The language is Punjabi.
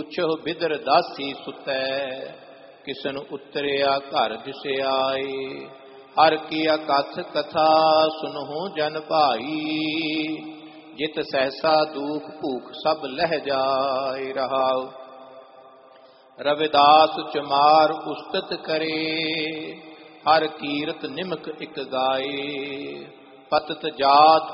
ਪੁੱਛੋ ਬਿਦਰ ਦਾਸੀ ਸੁਤੈ, ਕਿਸਨ ਉਤਰਿਆ ਘਰ ਦਿਸ ਆਏ। ਹਰ ਕੀ ਅਕਥ ਕਥਾ ਸੁਨਹੁ ਜਨ ਭਾਈ, ਜਿਤ ਸਹਿਸਾ ਦੁਖ ਭੂਖ ਸਭ ਲਹਿ ਜਾਏ। ਰਹਾਉ ਰਵਿਦਾਸ ਚਮਾਰ ਉਸਤਤ ਕਰੇ, ਹਰ ਕੀਰਤ ਨਿਮਕ ਇਕ ਗਾਏ। ਪਤਤ ਜਾਤ